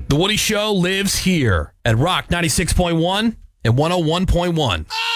The Woody Show lives here at Rock 96.1 and 101.1.